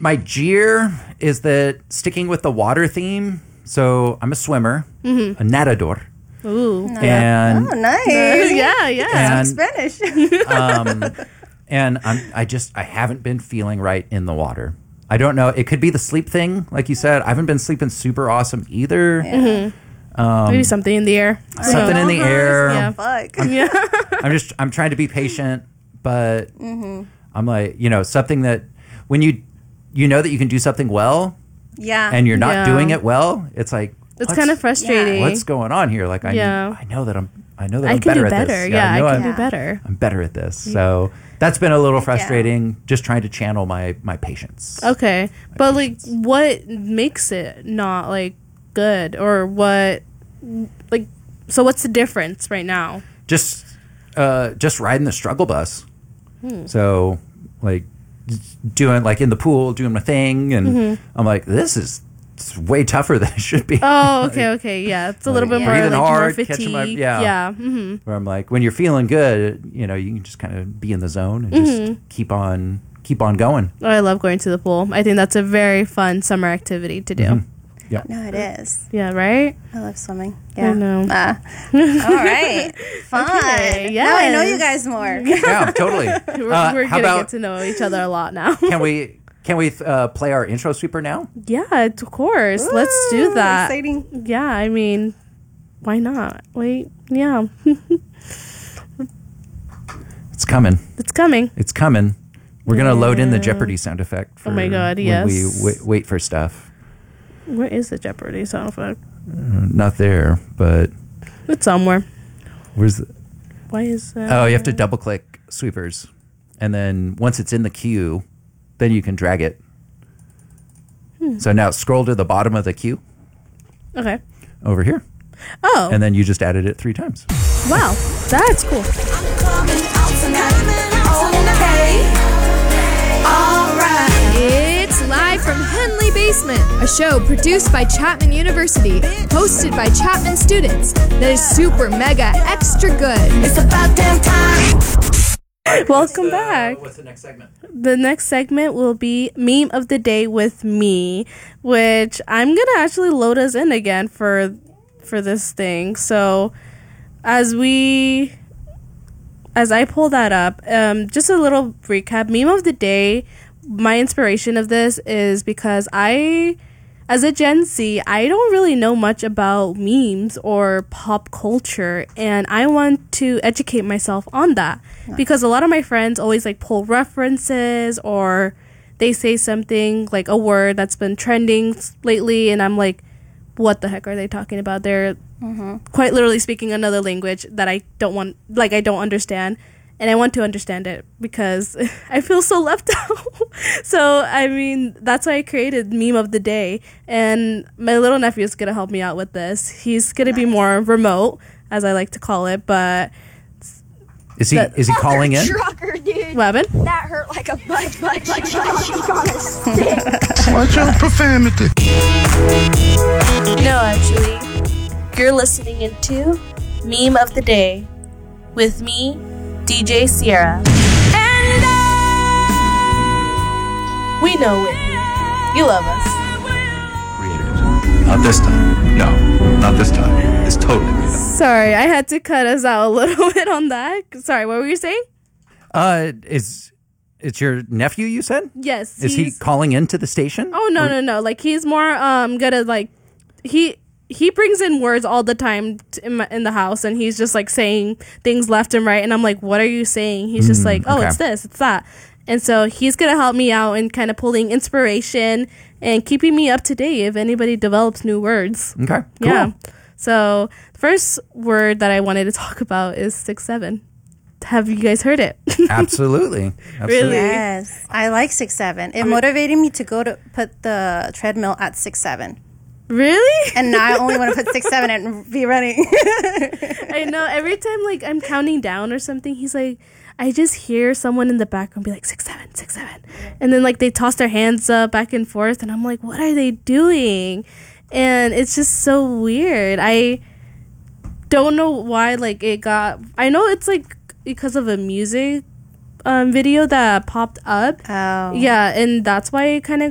My jeer is that sticking with the water theme. So I'm a swimmer, a nadador. Ooh. And nice. Yeah. And, Spanish. and I haven't been feeling right in the water. I don't know. It could be the sleep thing, like you said. I haven't been sleeping super awesome either. Maybe something in the air. Something in the air. Yeah. Fuck. I'm trying to be patient, but I'm like, something that when you know that you can do something well, and you're not doing it well, it's like it's kind of frustrating. What's going on here? Like I know that I'm I can better do at better. this. Yeah, I can do do better. I'm better at this. So that's been a little frustrating. Just trying to channel my patience. Okay, but like, what makes it not like good, or what? Like, so what's the difference right now? Just riding the struggle bus. So like doing like in the pool, doing my thing, and I'm like, it's way tougher than it should be. Oh, okay, yeah, it's a little bit more breathing like hard, more catching fatigue. my Where I'm like, when you're feeling good, you can just kind of be in the zone and just keep on going. Oh, I love going to the pool. I think that's a very fun summer activity to do. Yeah, No, it is. Yeah, right? I love swimming. Yeah. I know. All right. Fun. Okay, Now I know yes. you guys more. yeah, totally. We're gonna get to know each other a lot now. Can we play our intro sweeper now? Yeah, of course. Let's do that. Exciting. Yeah, I mean, why not? Wait, yeah. It's coming. It's coming. It's coming. We're gonna load in the Jeopardy sound effect. For Oh my God, when yes. we wait for stuff. Where is the Jeopardy sound effect? Not there, but It's somewhere. where's the? Why is that? Oh, you have to double click sweepers, and then once it's in the queue, then you can drag it. So now scroll to the bottom of the queue Okay. over here, Oh, and then you just added it 3 times. wow. That's cool. It's live from Henley Basement, a show produced by Chapman University, hosted by Chapman students, that is super mega extra good. It's about damn time. Welcome back. What's the next segment? The next segment will be Meme of the Day with me, which I'm going to actually load us in again for this thing. So as I pull that up, just a little recap. Meme of the Day, my inspiration of this is because as a Gen Z, I don't really know much about memes or pop culture, and I want to educate myself on that. Because a lot of my friends always like pull references, or they say something like a word that's been trending lately, and I'm like, what the heck are they talking about? They're quite literally speaking another language that I don't understand. And I want to understand it because I feel so left out. So, I mean, that's why I created Meme of the Day. And my little nephew is going to help me out with this. He's going to be more remote, as I like to call it. But Is he calling in? Trucker, dude. what happened? That hurt like a butt cheek on a stick. Watch your profanity. No, actually, you're listening into Meme of the Day with me, DJ Sierra. And we know Whitney. You love us. Created it. Not this time. No, not this time. It's totally made up. Sorry, I had to cut us out a little bit on that. Sorry, what were you saying? It's your nephew, you said? Yes. Is he calling into the station? Oh, no. Like, he's more gonna, like, he brings in words all the time in the house, and he's just like saying things left and right, and I'm like, what are you saying? He's just like, oh, okay. It's this, it's that. And so he's gonna help me out and kind of pulling inspiration and keeping me up to date if anybody develops new words. Okay, cool. Yeah. So the first word that I wanted to talk about is 6'7". Have you guys heard it? Absolutely. Really? Yes. I like 6'7". It motivated me to go to put the treadmill at 6'7". Really? And now I only want to put 6'7" and be running. I know. Every time like I'm counting down or something, he's like, I just hear someone in the background be like 6'7", 6'7", and then like they toss their hands up back and forth, and I'm like, what are they doing? And it's just so weird. I don't know why. Like I know it's like because of a music video that popped up. Oh. Yeah, and that's why it kind of